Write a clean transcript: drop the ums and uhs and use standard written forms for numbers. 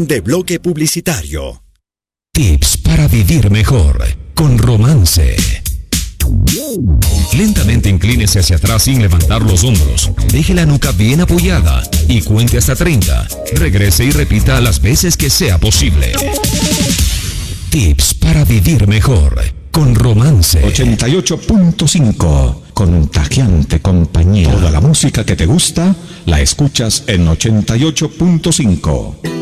Fin de bloque publicitario. Tips para vivir mejor con Romance. Lentamente inclínese hacia atrás sin levantar los hombros. Deje la nuca bien apoyada y cuente hasta 30. Regrese y repita las veces que sea posible. Tips para vivir mejor con Romance. 88.5. Contagiante compañía. Toda la música que te gusta la escuchas en 88.5.